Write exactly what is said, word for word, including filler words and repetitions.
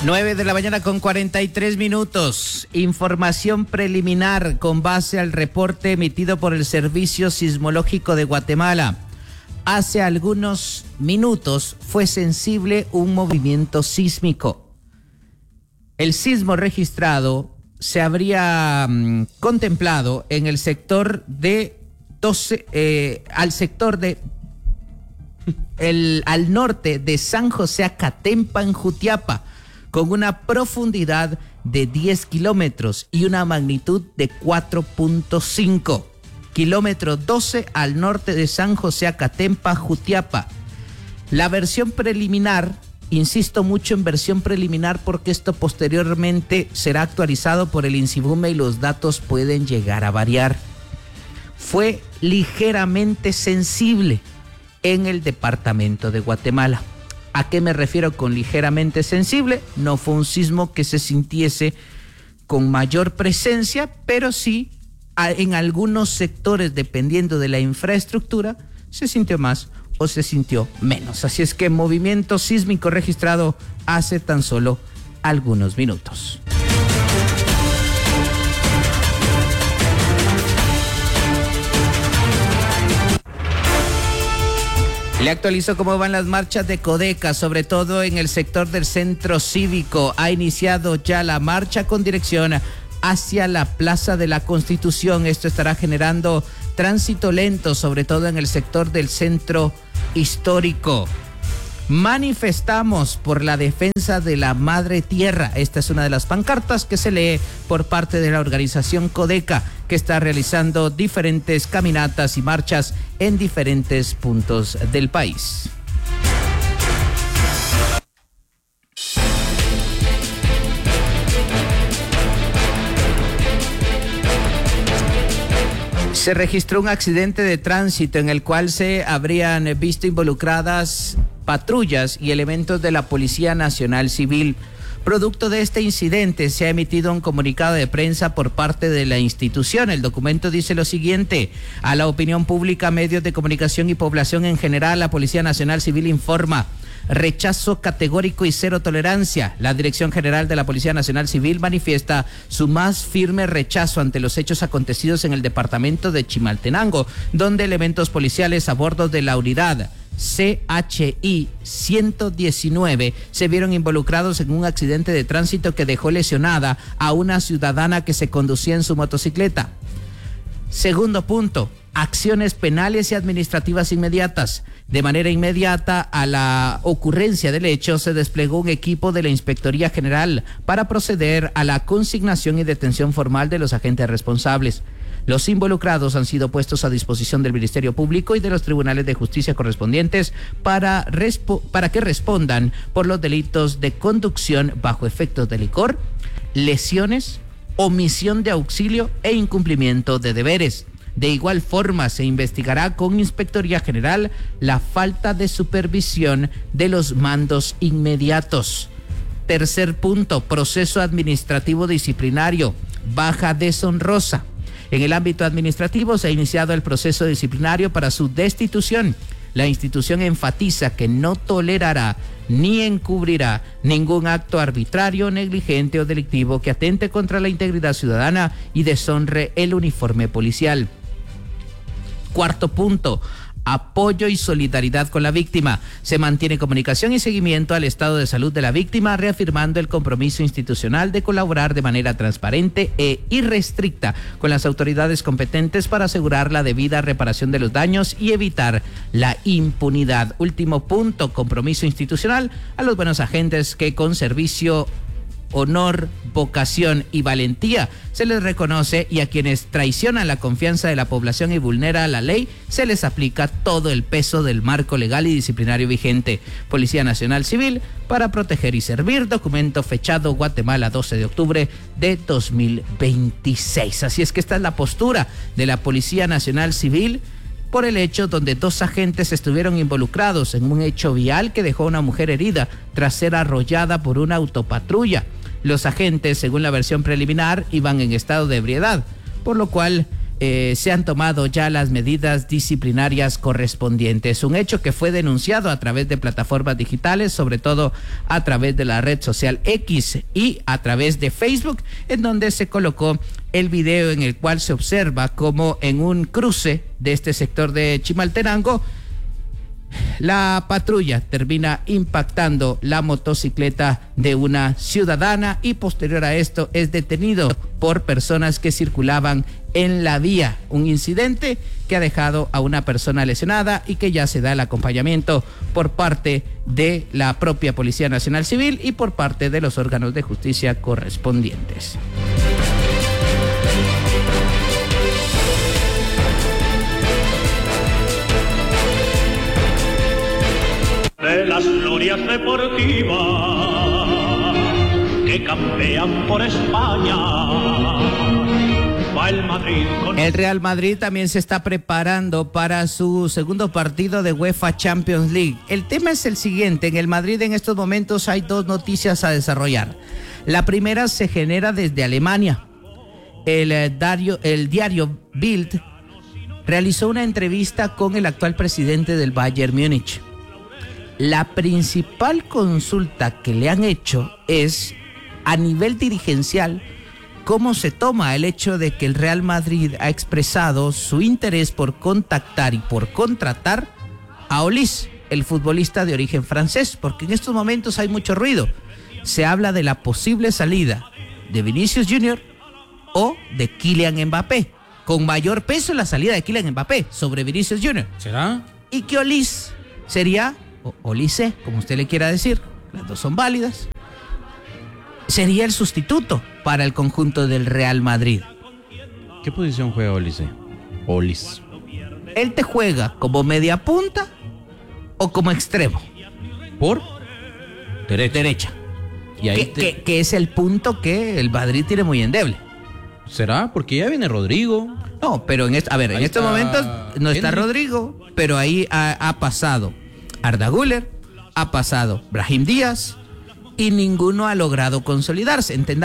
nueve de la mañana con cuarenta y tres minutos. Información preliminar con base al reporte emitido por el Servicio Sismológico de Guatemala. Hace algunos minutos fue sensible un movimiento sísmico. El sismo registrado se habría mmm, contemplado en el sector de doce, eh, al sector de el, al norte de San José Acatempa en Jutiapa, con una profundidad de diez kilómetros y una magnitud de cuatro punto cinco. Kilómetro doce al norte de San José Acatempa, Jutiapa. La versión preliminar, insisto mucho en versión preliminar porque esto posteriormente será actualizado por el INSIBUME y los datos pueden llegar a variar. Fue ligeramente sensible en el departamento de Guatemala. ¿A qué me refiero con ligeramente sensible? No fue un sismo que se sintiese con mayor presencia, pero sí en algunos sectores, dependiendo de la infraestructura, se sintió más o se sintió menos. Así es que movimiento sísmico registrado hace tan solo algunos minutos. Le actualizo cómo van las marchas de Codeca, sobre todo en el sector del centro cívico. Ha iniciado ya la marcha con dirección hacia la Plaza de la Constitución. Esto estará generando tránsito lento, sobre todo en el sector del centro histórico. Manifestamos por la defensa de la madre tierra. Esta es una de las pancartas que se lee por parte de la organización Codeca, que está realizando diferentes caminatas y marchas en diferentes puntos del país. Se registró un accidente de tránsito en el cual se habrían visto involucradas patrullas y elementos de la Policía Nacional Civil. Producto de este incidente se ha emitido un comunicado de prensa por parte de la institución. El documento dice lo siguiente: a la opinión pública, medios de comunicación y población en general, la Policía Nacional Civil informa: rechazo categórico y cero tolerancia. La Dirección General de la Policía Nacional Civil manifiesta su más firme rechazo ante los hechos acontecidos en el departamento de Chimaltenango, donde elementos policiales a bordo de la unidad C H I ciento diecinueve se vieron involucrados en un accidente de tránsito que dejó lesionada a una ciudadana que se conducía en su motocicleta. Segundo punto: acciones penales y administrativas inmediatas. De manera inmediata a la ocurrencia del hecho se desplegó un equipo de la Inspectoría General para proceder a la consignación y detención formal de los agentes responsables. Los involucrados han sido puestos a disposición del Ministerio Público y de los tribunales de justicia correspondientes para, respo- para que respondan por los delitos de conducción bajo efectos de licor, lesiones, omisión de auxilio e incumplimiento de deberes. De igual forma, se investigará con Inspectoría General la falta de supervisión de los mandos inmediatos. Tercer punto: proceso administrativo disciplinario, baja deshonrosa. En el ámbito administrativo se ha iniciado el proceso disciplinario para su destitución. La institución enfatiza que no tolerará ni encubrirá ningún acto arbitrario, negligente o delictivo que atente contra la integridad ciudadana y deshonre el uniforme policial. Cuarto punto: apoyo y solidaridad con la víctima. Se mantiene comunicación y seguimiento al estado de salud de la víctima, reafirmando el compromiso institucional de colaborar de manera transparente e irrestricta con las autoridades competentes para asegurar la debida reparación de los daños y evitar la impunidad. Último punto: compromiso institucional a los buenos agentes que con servicio, honor, vocación y valentía se les reconoce, y a quienes traicionan la confianza de la población y vulneran la ley se les aplica todo el peso del marco legal y disciplinario vigente. Policía Nacional Civil, para proteger y servir. Documento fechado Guatemala doce de octubre de dos mil veintiséis. Así es que esta es la postura de la Policía Nacional Civil por el hecho donde dos agentes estuvieron involucrados en un hecho vial que dejó a una mujer herida tras ser arrollada por una autopatrulla. Los agentes, según la versión preliminar, iban en estado de ebriedad, por lo cual eh, se han tomado ya las medidas disciplinarias correspondientes. Un hecho que fue denunciado a través de plataformas digitales, sobre todo a través de la red social X y a través de Facebook, en donde se colocó el video en el cual se observa como en un cruce de este sector de Chimaltenango, la patrulla termina impactando la motocicleta de una ciudadana y posterior a esto es detenido por personas que circulaban en la vía. Un incidente que ha dejado a una persona lesionada y que ya se da el acompañamiento por parte de la propia Policía Nacional Civil y por parte de los órganos de justicia correspondientes. De las glorias deportivas que campean por España, va el Madrid con... El Real Madrid también se está preparando para su segundo partido de UEFA Champions League. El tema es el siguiente: en el Madrid en estos momentos hay dos noticias a desarrollar. La primera se genera desde Alemania. El, eh, diario, el diario Bild realizó una entrevista con el actual presidente del Bayern Múnich. La principal consulta que le han hecho es, a nivel dirigencial, cómo se toma el hecho de que el Real Madrid ha expresado su interés por contactar y por contratar a Olise, el futbolista de origen francés, porque en estos momentos hay mucho ruido. Se habla de la posible salida de Vinicius Junior o de Kylian Mbappé, con mayor peso la salida de Kylian Mbappé sobre Vinicius Junior. ¿Será? Y que Olise sería... o Olise, como usted le quiera decir, las dos son válidas, sería el sustituto para el conjunto del Real Madrid. ¿Qué posición juega Olise? Olis. Él te juega como media punta o como extremo. ¿Por? Derecha. Derecha. Y ahí que, te... que, que es el punto que el Madrid tiene muy endeble. ¿Será? Porque ya viene Rodrigo. No, pero en este, a ver, Ahí en estos está momentos no está Henry. Rodrigo, pero ahí ha, ha pasado Arda Güler, ha pasado Brahim Díaz y ninguno ha logrado consolidarse. Entendamos